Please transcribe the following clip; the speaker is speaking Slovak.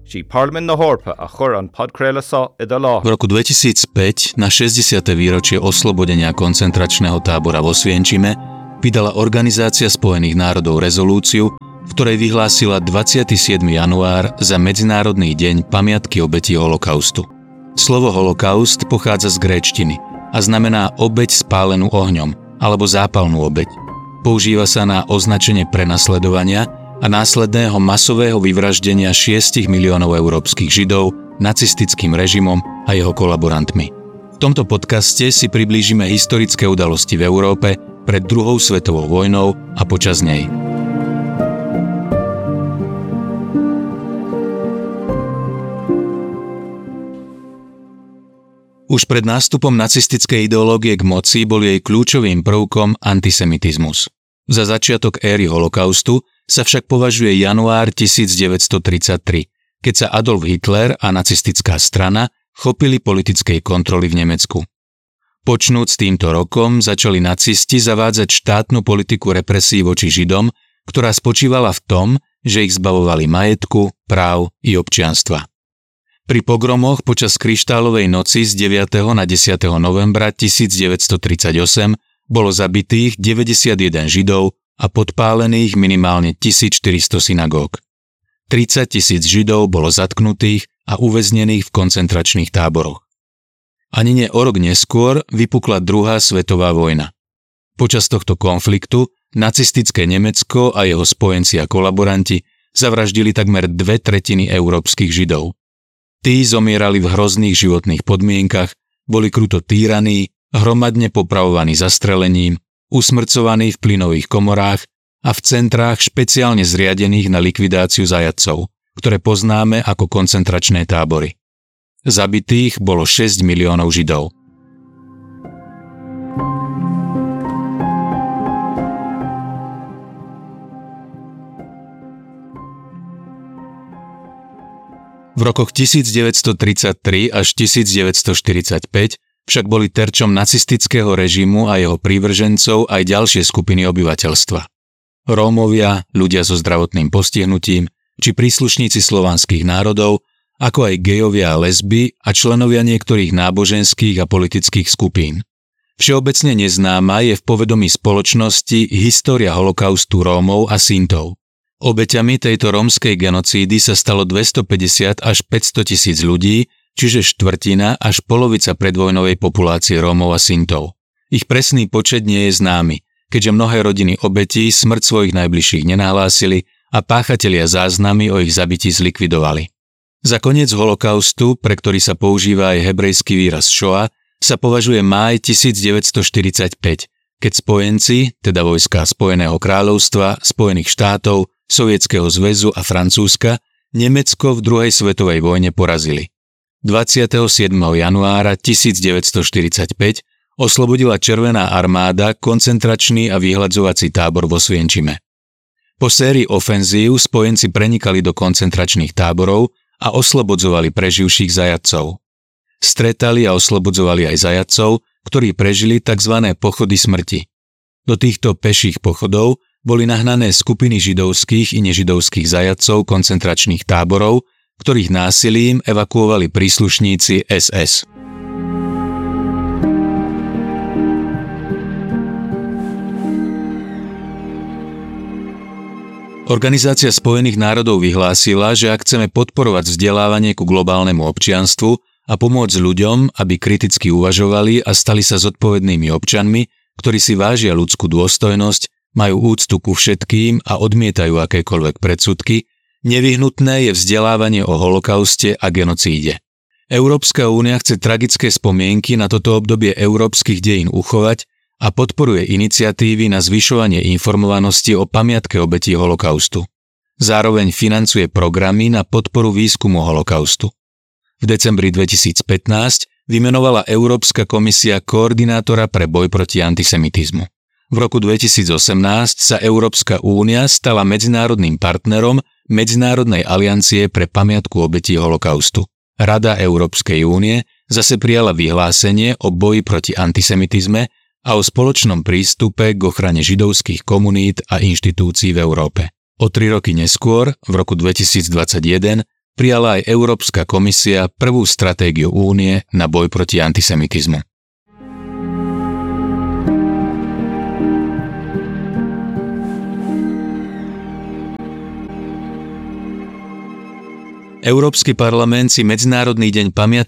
Sí Parliament na Horpa a chur an podcréile sa i do lá. V roku 2005 na 60. výročie oslobodenia koncentračného tábora vo Osvienčime vydala Organizácia spojených národov rezolúciu, v ktorej vyhlásila 27. január za Medzinárodný deň pamiatky obetí holokaustu. Slovo holokaust pochádza z gréčtiny a znamená obeť spálenú ohňom alebo zápalnú obeť. Používa sa na označenie prenasledovania a následného masového vyvraždenia 6 miliónov európskych Židov nacistickým režimom a jeho kolaborantmi. V tomto podcaste si priblížime historické udalosti v Európe pred druhou svetovou vojnou a počas nej. Už pred nástupom nacistickej ideológie k moci bol jej kľúčovým prvkom antisemitizmus. Za začiatok éry holokaustu sa však považuje január 1933, keď sa Adolf Hitler a nacistická strana chopili politickej kontroly v Nemecku. Počnúc s týmto rokom začali nacisti zavádzať štátnu politiku represí voči Židom, ktorá spočívala v tom, že ich zbavovali majetku, práv i občianstva. Pri pogromoch počas Kryštálovej noci z 9. na 10. novembra 1938 bolo zabitých 91 Židov a podpálených minimálne 1400 synagóg. 30 000 Židov bolo zatknutých a uväznených v koncentračných táboroch. Ani nie o rok neskôr vypukla druhá svetová vojna. Počas tohto konfliktu nacistické Nemecko a jeho spojenci a kolaboranti zavraždili takmer 2/3 európskych Židov. Tí zomierali v hrozných životných podmienkach, boli kruto týraní, hromadne popravovaní zastrelením, usmrcovaní v plynových komorách a v centrách špeciálne zriadených na likvidáciu zajatcov, ktoré poznáme ako koncentračné tábory. Zabitých bolo 6 miliónov Židov. V rokoch 1933 až 1945 však boli terčom nacistického režimu a jeho prívržencov aj ďalšie skupiny obyvateľstva. Rómovia, ľudia so zdravotným postihnutím či príslušníci slovanských národov, ako aj gejovia a lesby a členovia niektorých náboženských a politických skupín. Všeobecne neznáma je v povedomí spoločnosti história holokaustu Rómov a Sintov. Obeťami tejto rómskej genocídy sa stalo 250 až 500 tisíc ľudí, čiže štvrtina až polovica predvojnovej populácie Rómov a Sintov. Ich presný počet nie je známy, keďže mnohé rodiny obetí smrť svojich najbližších nenahlásili a páchatelia záznamy o ich zabití zlikvidovali. Za koniec holokaustu, pre ktorý sa používa aj hebrejský výraz šoa, sa považuje máj 1945, keď spojenci, teda vojská Spojeného kráľovstva, Spojených štátov, Sovietskeho zväzu a Francúzska, Nemecko v druhej svetovej vojne porazili. 27. januára 1945 oslobodila Červená armáda koncentračný a vyhladzovací tábor vo Osvienčime. Po sérii ofenzív spojenci prenikali do koncentračných táborov a oslobodzovali preživších zajatcov. Stretali a oslobodzovali aj zajatcov, ktorí prežili tzv. Pochody smrti. Do týchto peších pochodov boli nahnané skupiny židovských i nežidovských zajatcov koncentračných táborov, ktorých násilím evakuovali príslušníci SS. Organizácia spojených národov vyhlásila, že ak chceme podporovať vzdelávanie ku globálnemu občianstvu a pomôcť ľuďom, aby kriticky uvažovali a stali sa zodpovednými občanmi, ktorí si vážia ľudskú dôstojnosť, majú úctu ku všetkým a odmietajú akékoľvek predsudky, nevyhnutné je vzdelávanie o holokauste a genocíde. Európska únia chce tragické spomienky na toto obdobie európskych dejín uchovať a podporuje iniciatívy na zvyšovanie informovanosti o pamiatke obetí holokaustu. Zároveň financuje programy na podporu výskumu holokaustu. V decembri 2015 vymenovala Európska komisia koordinátora pre boj proti antisemitizmu. V roku 2018 sa Európska únia stala medzinárodným partnerom Medzinárodnej aliancie pre pamiatku obetí holokaustu. Rada Európskej únie zase prijala vyhlásenie o boji proti antisemitizme a o spoločnom prístupe k ochrane židovských komunít a inštitúcií v Európe. O 3 roky neskôr, v roku 2021, prijala aj Európska komisia prvú stratégiu Únie na boj proti antisemitizmu. Európsky parlament si Medzinárodný deň pamäti